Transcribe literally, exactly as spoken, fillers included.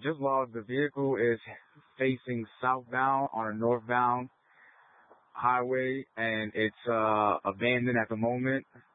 just while the vehicle is facing southbound on a northbound highway and it's uh abandoned at the moment.